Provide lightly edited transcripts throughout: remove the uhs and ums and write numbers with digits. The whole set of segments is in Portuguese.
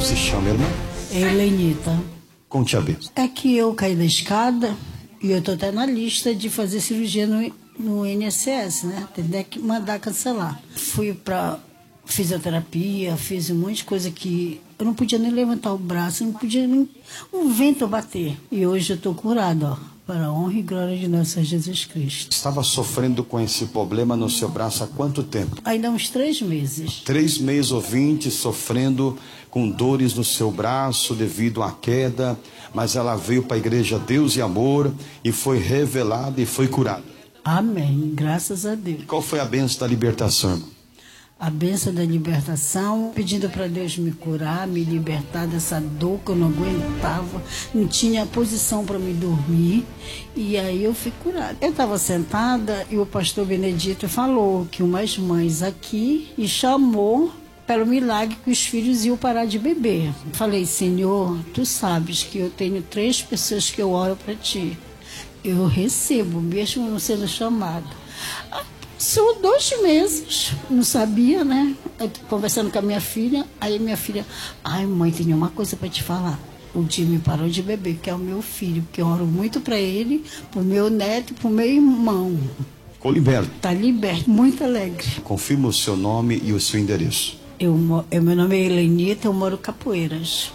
se chama, irmã? Helenita. Conte a benção. É que eu caí da escada e eu tô até na lista de fazer cirurgia no INSS, né? Tem que mandar cancelar. Fui pra fisioterapia, fiz um monte de coisa que eu não podia nem levantar o braço, não podia nem um vento bater. E hoje eu tô curada, ó. Para a honra e glória de nosso Senhor Jesus Cristo. Estava sofrendo com esse problema no seu braço há quanto tempo? Ainda uns 3 meses. 3 meses ou 20, sofrendo com dores no seu braço devido à queda, mas ela veio para a igreja Deus e Amor e foi revelada e foi curada. Amém, graças a Deus. Qual foi a bênção da libertação, irmão? A bênção da libertação, pedindo para Deus me curar, me libertar dessa dor que eu não aguentava, não tinha posição para me dormir, e aí eu fui curada. Eu estava sentada e o pastor Benedito falou que umas mães aqui e chamou pelo milagre que os filhos iam parar de beber. Falei, Senhor, tu sabes que eu tenho 3 pessoas que eu oro para ti. Eu recebo, mesmo não sendo chamado. São 2 meses, não sabia, né? Eu conversando com a minha filha, aí minha filha, ai mãe, tem uma coisa para te falar. O Jimmy parou de beber, que é o meu filho, porque eu oro muito para ele, pro meu neto e pro meu irmão. Ficou liberto. Tá liberto, muito alegre. Confirma o seu nome e o seu endereço. Meu nome é Helenita, eu moro em Capoeiras.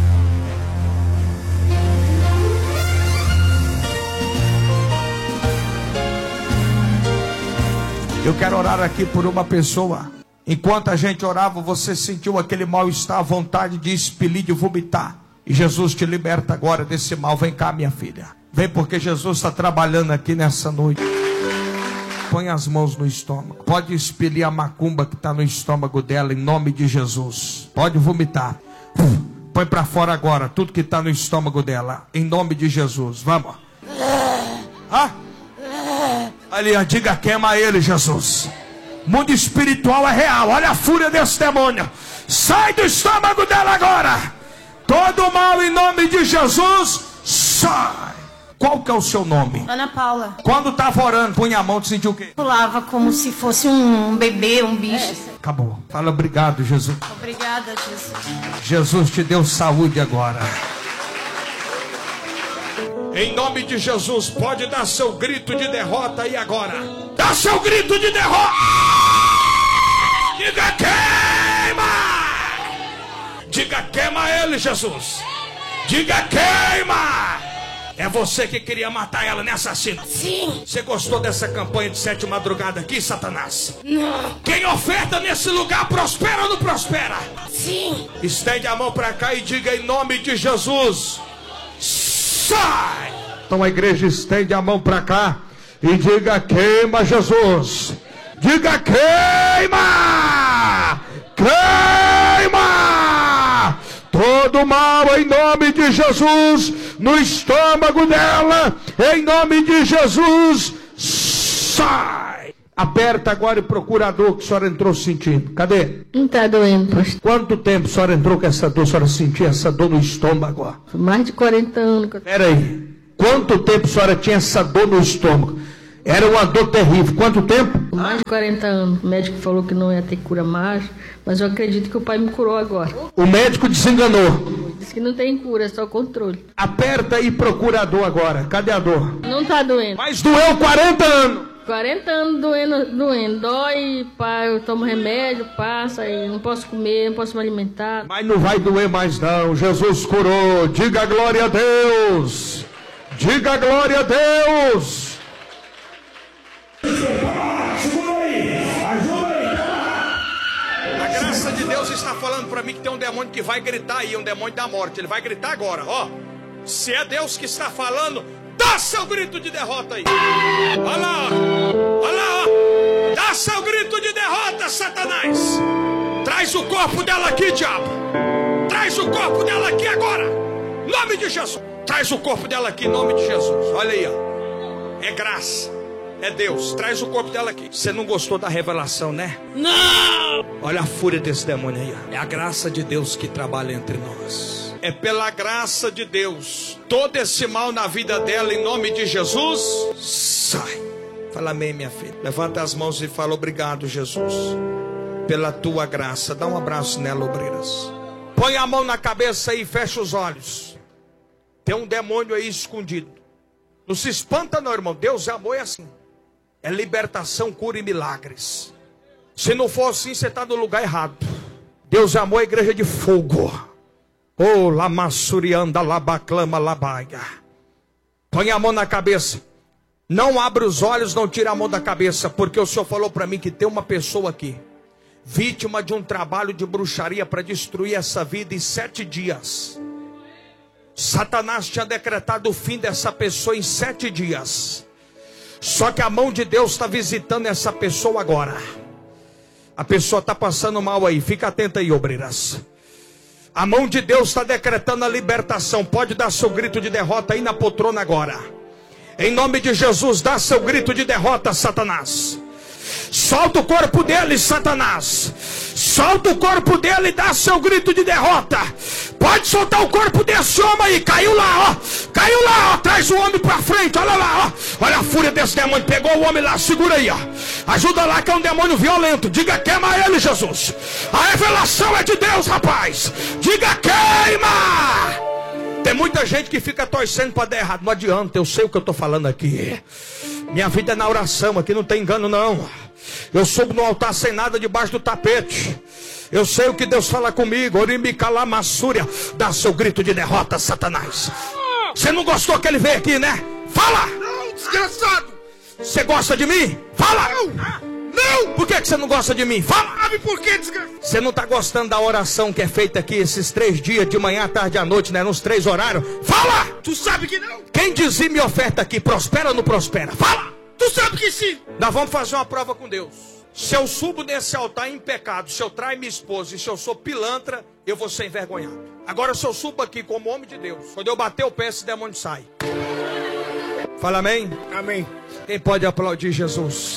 Eu quero orar aqui por uma pessoa. Enquanto a gente orava, você sentiu aquele mal-estar, a vontade de expelir, de vomitar. E Jesus te liberta agora desse mal. Vem cá, minha filha. Vem, porque Jesus está trabalhando aqui nessa noite. Põe as mãos no estômago. Pode expelir a macumba que está no estômago dela, em nome de Jesus. Pode vomitar. Põe para fora agora tudo que está no estômago dela, em nome de Jesus. Vamos. Ali, diga, queima ele, Jesus. Mundo espiritual é real. Olha a fúria desse demônio. Sai do estômago dela agora. Todo mal em nome de Jesus, sai. Qual que é o seu nome? Ana Paula. Quando estava orando, punha a mão, tu sentiu o quê? Pulava como se fosse um bebê, um bicho. Acabou. Fala obrigado, Jesus. Obrigada, Jesus. Jesus te deu saúde agora. Em nome de Jesus, pode dar seu grito de derrota aí agora. Dá seu grito de derrota. Diga queima. Diga queima ele, Jesus. Diga queima. É você que queria matar ela, né, assassino? Sim. Você gostou dessa campanha de 7 madrugada aqui, Satanás? Não. Quem oferta nesse lugar prospera ou não prospera? Sim. Estende a mão para cá e diga em nome de Jesus. Sai! Então a igreja estende a mão para cá e diga queima, Jesus. Diga queima! Queima! Todo mal em nome de Jesus no estômago dela, em nome de Jesus, sai! Aperta agora e procura a dor que a senhora entrou sentindo. Cadê? Não está doendo, pastor. Quanto tempo a senhora entrou com essa dor? A senhora sentia essa dor no estômago? Ó? Mais de 40 anos. Espera aí. Quanto tempo a senhora tinha essa dor no estômago? Era uma dor terrível. Quanto tempo? Mais de 40 anos. O médico falou que não ia ter cura mais, mas eu acredito que o pai me curou agora. O médico desenganou. Disse que não tem cura, é só controle. Aperta e procura a dor agora. Cadê a dor? Não está doendo. Mas doeu 40 anos. 40 anos doendo. Dói, pai, eu tomo remédio, passa, e não posso comer, não posso me alimentar. Mas não vai doer mais não. Jesus curou. Diga glória a Deus. Diga glória a Deus. A graça de Deus está falando para mim que tem um demônio que vai gritar aí, um demônio da morte. Ele vai gritar agora, ó. Se é Deus que está falando, dá seu grito de derrota aí. Olha lá, olha lá, ó. Dá seu grito de derrota, Satanás. Traz o corpo dela aqui, diabo. Traz o corpo dela aqui agora. Em nome de Jesus. Traz o corpo dela aqui, em nome de Jesus. Olha aí, ó. É graça. É Deus. Traz o corpo dela aqui. Você não gostou da revelação, né? Não. Olha a fúria desse demônio aí, ó. É a graça de Deus que trabalha entre nós. É pela graça de Deus. Todo esse mal na vida dela, em nome de Jesus, sai. Fala amém, minha filha. Levanta as mãos e fala obrigado, Jesus, pela tua graça. Dá um abraço nela, obreiras. Põe a mão na cabeça e fecha os olhos. Tem um demônio aí escondido. Não se espanta não, irmão. Deus é amor, é assim. É libertação, cura e milagres. Se não for assim, você está no lugar errado. Deus é amor, é igreja de fogo. Oh, lamassurianda, labaclama, labaia. Põe a mão na cabeça. Não abre os olhos, não tira a mão da cabeça, porque o Senhor falou para mim que tem uma pessoa aqui, vítima de um trabalho de bruxaria para destruir essa vida em 7 dias. Satanás tinha decretado o fim dessa pessoa em 7 dias. Só que a mão de Deus está visitando essa pessoa agora. A pessoa está passando mal aí, fica atenta aí, obreiras. A mão de Deus está decretando a libertação. Pode dar seu grito de derrota aí na poltrona agora. Em nome de Jesus, dá seu grito de derrota, Satanás. Solta o corpo dele, Satanás. Solta o corpo dele e dá seu grito de derrota. Pode soltar o corpo desse homem aí. Caiu lá, ó. Caiu lá, ó. Traz o homem pra frente, olha lá, ó. Olha a fúria desse demônio. Pegou o homem lá, segura aí, ó. Ajuda lá que é um demônio violento. Diga, queima ele, Jesus. A revelação é de Deus, rapaz. Diga, queima. Tem muita gente que fica torcendo para dar errado. Não adianta, eu sei o que eu estou falando aqui. Minha vida é na oração, aqui não tem engano não. Eu subo no altar sem nada debaixo do tapete. Eu sei o que Deus fala comigo. Orimicalamassúria. Dá seu grito de derrota, Satanás. Você não gostou que ele veio aqui, né? Fala! Não, desgraçado! Você gosta de mim? Fala! Não! Por que você não gosta de mim? Fala! Sabe por que, desgraçado? Você não está gostando da oração que é feita aqui esses 3 dias, de manhã, tarde e à noite, né? Nos 3 horários? Fala! Tu sabe que não? Quem dizime e oferta aqui, prospera ou não prospera? Fala! Tu sabe que sim! Nós vamos fazer uma prova com Deus. Se eu subo nesse altar em pecado, se eu traio minha esposa e se eu sou pilantra, eu vou ser envergonhado. Agora se eu subo aqui como homem de Deus, quando eu bater o pé, esse demônio sai. Fala amém? Amém. Quem pode aplaudir Jesus?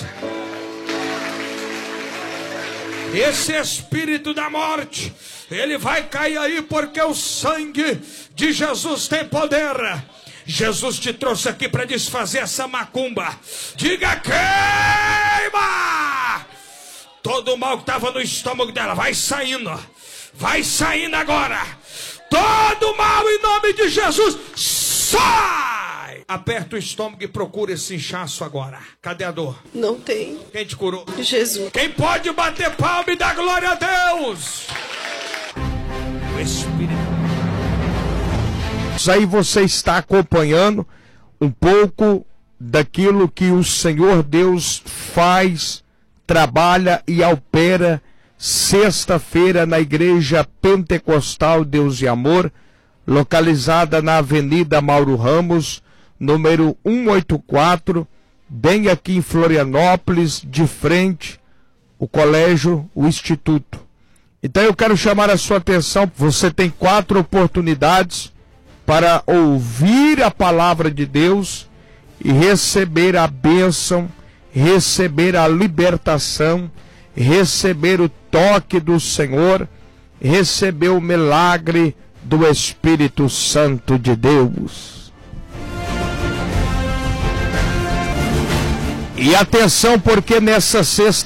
Esse espírito da morte, ele vai cair aí porque o sangue de Jesus tem poder. Jesus te trouxe aqui para desfazer essa macumba. Diga, queima! Todo o mal que estava no estômago dela vai saindo. Vai saindo agora. Todo o mal em nome de Jesus sai! Aperta o estômago e procura esse inchaço agora. Cadê a dor? Não tem. Quem te curou? Jesus. Quem pode bater palma e dar glória a Deus? O Espírito. Isso aí você está acompanhando um pouco daquilo que o Senhor Deus faz, trabalha e opera sexta-feira na Igreja Pentecostal Deus e Amor, localizada na Avenida Mauro Ramos, número 184, bem aqui em Florianópolis, de frente o colégio, o instituto. Então eu quero chamar a sua atenção. Você tem 4 oportunidades para ouvir a palavra de Deus e receber a bênção, receber a libertação, receber o toque do Senhor, receber o milagre do Espírito Santo de Deus. E atenção, porque nessa sexta